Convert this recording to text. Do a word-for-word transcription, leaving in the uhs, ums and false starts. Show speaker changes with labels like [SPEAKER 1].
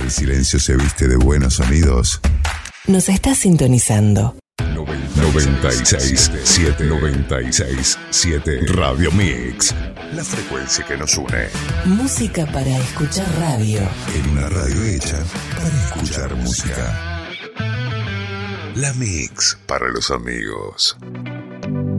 [SPEAKER 1] Cuando el silencio se viste de buenos sonidos,
[SPEAKER 2] nos está sintonizando.
[SPEAKER 1] noventa y seis punto siete noventa y seis punto siete Radio Mix. La frecuencia que nos une.
[SPEAKER 2] Música para escuchar radio.
[SPEAKER 1] En una radio hecha para escuchar música. La Mix para los amigos.